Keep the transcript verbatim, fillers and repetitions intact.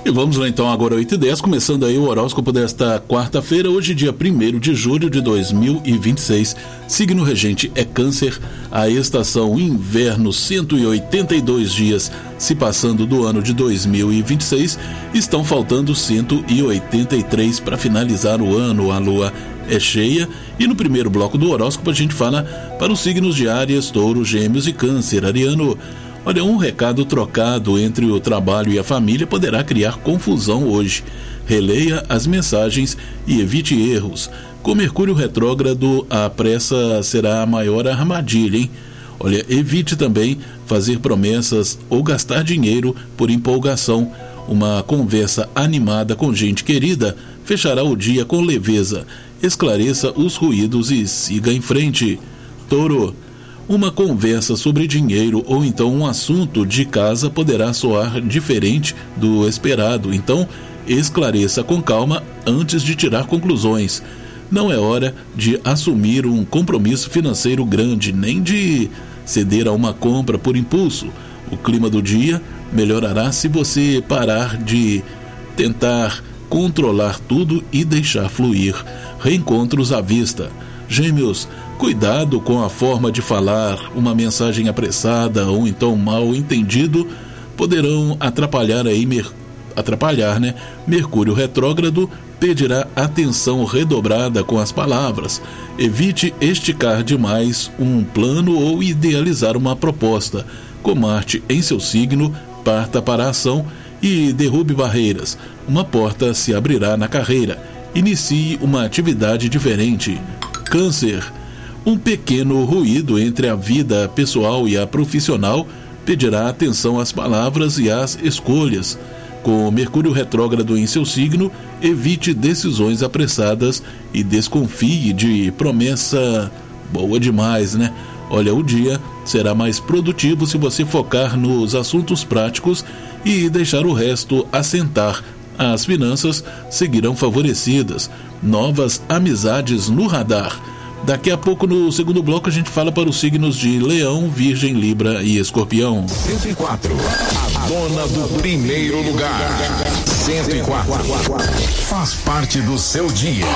E vamos lá então, agora oito e dez, começando aí o horóscopo desta quarta-feira, hoje dia primeiro de julho de dois mil e vinte e seis. Signo regente é Câncer, a estação inverno, cento e oitenta e dois dias se passando do ano de dois mil e vinte e seis, estão faltando cento e oitenta e três para finalizar o ano. A lua é cheia e no primeiro bloco do horóscopo a gente fala para os signos de Áries, Touro, Gêmeos e Câncer. Ariano, olha, um recado trocado entre o trabalho e a família poderá criar confusão hoje. Releia as mensagens e evite erros. Com Mercúrio retrógrado, a pressa será a maior armadilha, hein? Olha, evite também fazer promessas ou gastar dinheiro por empolgação. Uma conversa animada com gente querida fechará o dia com leveza. Esclareça os ruídos e siga em frente. Touro, uma conversa sobre dinheiro ou então um assunto de casa poderá soar diferente do esperado, então esclareça com calma antes de tirar conclusões. Não é hora de assumir um compromisso financeiro grande, nem de ceder a uma compra por impulso. O clima do dia melhorará se você parar de tentar controlar tudo e deixar fluir. Reencontros à vista. Gêmeos, cuidado com a forma de falar. Uma mensagem apressada ou então mal entendido poderão atrapalhar aí, mer... atrapalhar, né? Mercúrio retrógrado pedirá atenção redobrada com as palavras. Evite esticar demais um plano ou idealizar uma proposta. Com Marte em seu signo, parta para a ação e derrube barreiras. Uma porta se abrirá na carreira. Inicie uma atividade diferente. Câncer, um pequeno ruído entre a vida pessoal e a profissional pedirá atenção às palavras e às escolhas. Com Mercúrio retrógrado em seu signo, evite decisões apressadas e desconfie de promessa boa demais, né? Olha, o dia será mais produtivo se você focar nos assuntos práticos e deixar o resto assentar. As finanças seguirão favorecidas. Novas amizades no radar. Daqui a pouco, no segundo bloco, a gente fala para os signos de Leão, Virgem, Libra e Escorpião. cento e quatro, a dona do primeiro lugar. cento e quatro, faz parte do seu dia.